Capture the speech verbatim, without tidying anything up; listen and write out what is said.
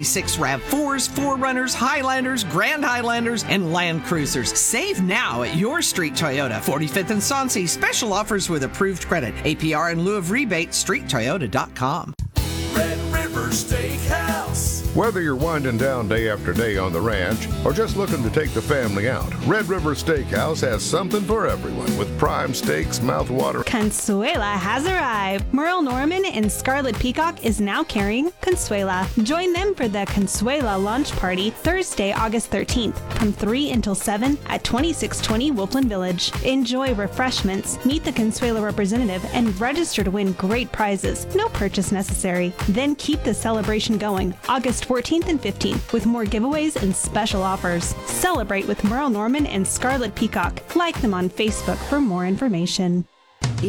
twenty-six RAV fours, four runners, Highlanders, Grand Highlanders, and Land Cruisers. Save now at your Street Toyota. forty-fifth and Soncy. Special offers with approved credit. A P R in lieu of rebate. street toyota dot com. Red River Steakhouse. Whether you're winding down day after day on the ranch or just looking to take the family out, Red River Steakhouse has something for everyone with prime steaks, mouthwater. Consuela has arrived. Merle Norman and Scarlet Peacock is now carrying Consuela. Join them for the Consuela launch party Thursday, August thirteenth from three until seven at twenty-six twenty Wolfland Village. Enjoy refreshments, meet the Consuela representative, and register to win great prizes. No purchase necessary. Then keep the celebration going August fourteenth and fifteenth with more giveaways and special offers. Celebrate with Merle Norman and Scarlet Peacock. Like them on Facebook for more information.